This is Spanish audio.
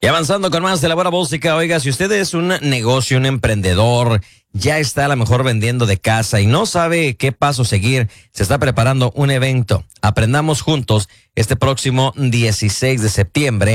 Y avanzando con más de la buena música, oiga, si usted es un negocio, un emprendedor, ya está a lo mejor vendiendo de casa y no sabe qué paso seguir, se está preparando un evento. Aprendamos juntos este próximo 16 de septiembre.